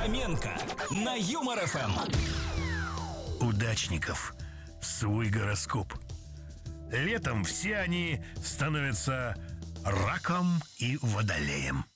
Фоменко на Юмор ФМ. Удачников свой гороскоп. Летом все они становятся раком и водолеем.